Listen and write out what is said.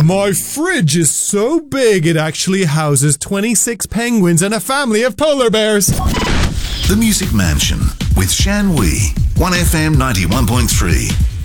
My fridge is so big it actually houses 26 penguins and a family of polar bears. The Music Mansion with Shan Wee, 1FM 91.3.